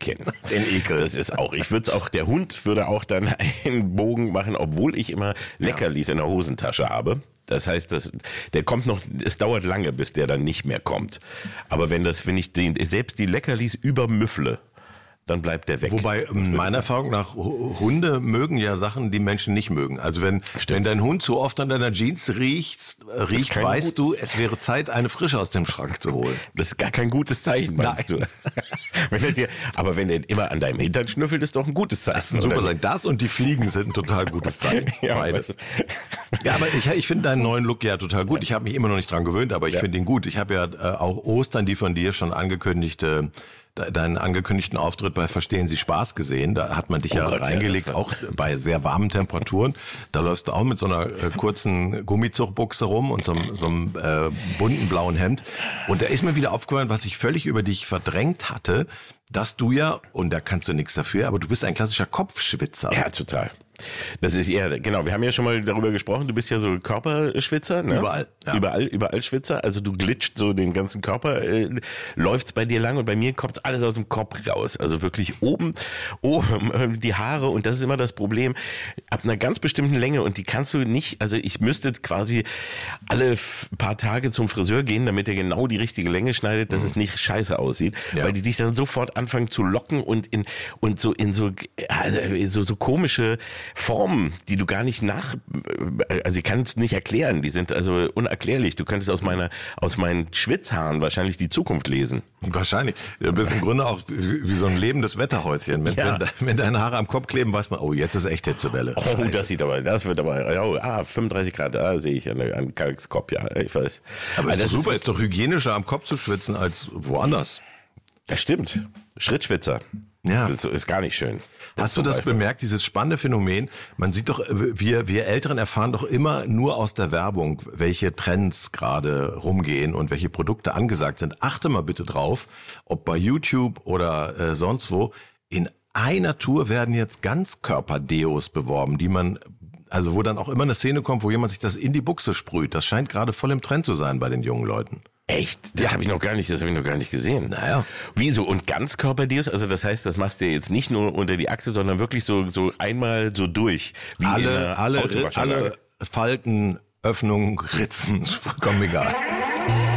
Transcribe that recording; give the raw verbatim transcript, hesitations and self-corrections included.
kennen. Den Ekel. Das ist auch, ich würde es auch, der Hund würde auch dann einen Bogen machen, obwohl ich immer Leckerlis in der Hosentasche habe. Das heißt, das, der kommt noch, es dauert lange, bis der dann nicht mehr kommt. Aber wenn das, wenn ich den, selbst die Leckerlis übermüffle, dann bleibt der weg. Wobei, meiner Erfahrung nach, Hunde mögen ja Sachen, die Menschen nicht mögen. Also wenn, wenn dein Hund zu oft an deiner Jeans riecht, riecht weißt du, es wäre Zeit, eine frische aus dem Schrank zu holen. Das ist gar kein gutes Zeichen, meinst Nein. du? wenn er dir, aber wenn er immer an deinem Hintern schnüffelt, ist doch ein gutes Zeichen. Das ist ein super Zeichen. Das und die Fliegen sind ein total gutes Zeichen. ja, beides. ja, aber ich, ich finde deinen neuen Look ja total gut. Ich habe mich immer noch nicht dran gewöhnt, aber ich ja. finde ihn gut. Ich habe ja äh, auch Ostern die von dir schon angekündigte deinen angekündigten Auftritt bei Verstehen Sie Spaß gesehen. Da hat man dich oh ja Gott, reingelegt, ja, auch bei sehr warmen Temperaturen. Da läufst du auch mit so einer äh, kurzen Gummizuchtbuchse rum und so, einem- so einem äh, bunten blauen Hemd. Und da ist mir wieder aufgefallen, was ich völlig über dich verdrängt hatte, dass du ja, und da kannst du nichts dafür, aber du bist ein klassischer Kopfschwitzer. Ja, total. Das ist eher, genau, wir haben ja schon mal darüber gesprochen, du bist ja so Körperschwitzer, ne? Überall, ja. Überall, überall Schwitzer, also du glitscht so den ganzen Körper, äh, läuft's bei dir lang und bei mir kommt alles aus dem Kopf raus, also wirklich oben, oben äh, die Haare und das ist immer das Problem, ab einer ganz bestimmten Länge und die kannst du nicht, also ich müsste quasi alle f- paar Tage zum Friseur gehen, damit er genau die richtige Länge schneidet, dass mhm. es nicht scheiße aussieht, Ja. weil die dich dann sofort anfangen zu locken und in, und so in so, also so, so komische Formen, die du gar nicht nach, also ich kann es nicht erklären, die sind also unerklärlich. Du könntest aus meiner, aus meinen Schwitzhaaren wahrscheinlich die Zukunft lesen. Wahrscheinlich. Du bist im Grunde auch wie, wie so ein lebendes Wetterhäuschen. Wenn, Ja. wenn, wenn deine Haare am Kopf kleben, weiß man, oh, jetzt ist echt Hitzewelle. Oh, Scheiße. das sieht aber, das wird aber, oh, ah, fünfunddreißig Grad, ah, sehe ich an, an Kalks Kopf, ja, ich weiß. Aber Also ist doch das super, ist doch hygienischer am Kopf zu schwitzen als woanders. Das stimmt. Schrittschwitzer. Ja. Das ist gar nicht schön. Hast du das Beispiel. bemerkt, dieses spannende Phänomen? Man sieht doch, wir, wir Älteren erfahren doch immer nur aus der Werbung, welche Trends gerade rumgehen und welche Produkte angesagt sind. Achte mal bitte drauf, ob bei YouTube oder äh, sonst wo, in einer Tour werden jetzt Ganzkörper-Deos beworben, die man, also wo dann auch immer eine Szene kommt, wo jemand sich das in die Buchse sprüht. Das scheint gerade voll im Trend zu sein bei den jungen Leuten. Echt? Das Ja. habe ich noch gar nicht, das habe ich noch gar nicht gesehen. Naja. Wieso? Und Ganzkörperdeos? Also das heißt, das machst du jetzt nicht nur unter die Achse, sondern wirklich so so einmal so durch. Wie in Alle, einer alle, Autowaschanlage. alle Falten, Öffnungen, Ritzen, ist vollkommen egal.